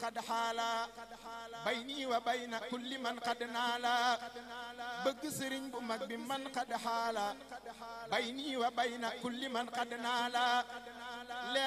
qad xaala bayni wa bayna kulli man qad naala bëgg sëriñ bu mag bi man qad xaala bayni wa bayna kulli man qad naala